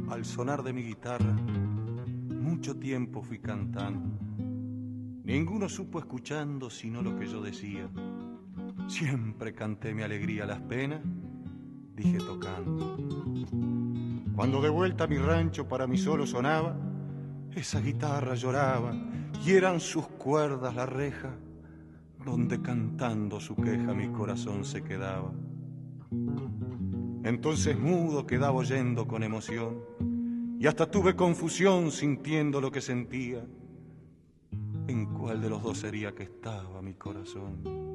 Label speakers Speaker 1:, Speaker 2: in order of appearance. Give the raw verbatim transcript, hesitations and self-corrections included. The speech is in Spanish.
Speaker 1: Al sonar de mi guitarra, mucho tiempo fui cantando. Ninguno supo escuchando sino lo que yo decía. Siempre canté mi alegría a las penas, dije tocando. Cuando de vuelta a mi rancho para mí solo sonaba, esa guitarra lloraba y eran sus cuerdas la reja donde cantando su queja mi corazón se quedaba. Entonces mudo quedaba oyendo con emoción y hasta tuve confusión sintiendo lo que sentía. ¿En cuál de los dos sería que estaba mi corazón?